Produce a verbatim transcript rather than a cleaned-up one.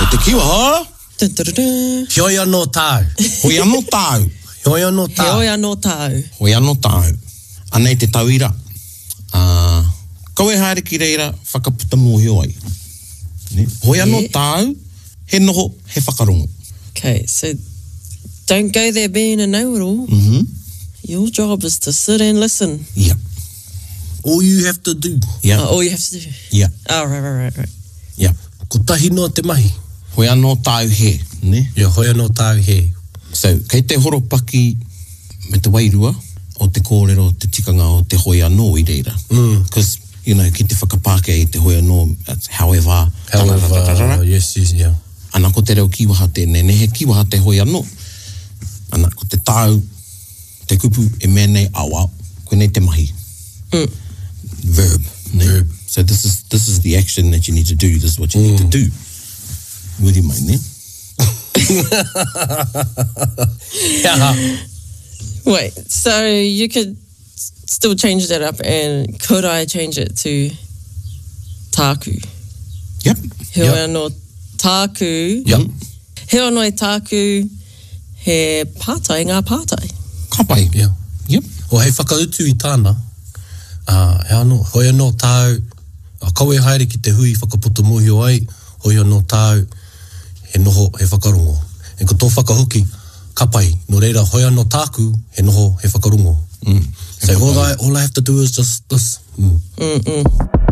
Ko te kiwa, ha? Hoi anō tāu. Hoi anō tāu. Hoi anō tāu. Hoi anō tāu. Hoi anō tāu. Anei te tauira. Uh, Kau e haere ki reira whakaputa mōhio ai. Ne? Hoi anō Yeah. tāu, he noho, he whakarongo. Okay, so don't go there being a know-it-all. Mm-hmm. Your job is to sit and listen. Yeah. All you have to do. Yeah. Uh, all you have to do. Yeah. Oh, right, right, right, right. Yeah. Ko tahi noa te mahi. Hoi anō tāu he. Ne? Ia hoi anō tāu he. So, kei te horopaki me te wairua o te kōrero, te tikanga o te hoi anō i reira. Because, you know, ki te whakapāke i te hoi anō, however, However, yes, yes, yeah. ana ko te reo kiwaha tēnei, ne he kiwaha te hoi anō. Ana ko te tāu, te kupu e mea nei awa, koe nei te mahi. Mm. Verb. Ne? Verb. So this is this is the action that you need to do. This is what you mm. need to do. Muri mai, ne? Yeah. Wait, so you could still change that up, and could I change it to tāku? Yep. He Yep. anō tāku. Yep. He anō tāku he pātai, ngā pātai. Kapai. Yeah. Yep. O hei whakautu i tāna, uh, he anō, hoi anō tāu, a kau e haere ki te hui whakaputa mōhio ai, hoi anō tāu, he noho, he whakarongo. E ko tō whakahoki, kapai, no reira, hoi anō tāku, he noho, he whakarongo. Mm. So all I, all I have to do is just this. Mm. Mm-mm.